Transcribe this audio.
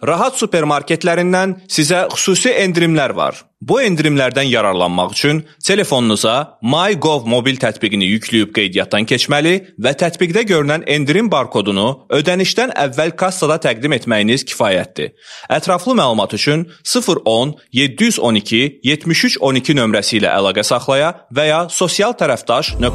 Rahat supermarketlərindən sizə xüsusi endirimlər var. Bu endirimlərdən yararlanmaq üçün telefonunuza MyGov mobil tətbiqini yükləyib qeydiyyatdan keçməli və tətbiqdə görünən endirim barkodunu ödənişdən əvvəl kassada təqdim etməyiniz kifayətdir. Ətraflı məlumat üçün 010 712 7312 nömrəsi ilə əlaqə saxlaya və ya sosial tərəfdaş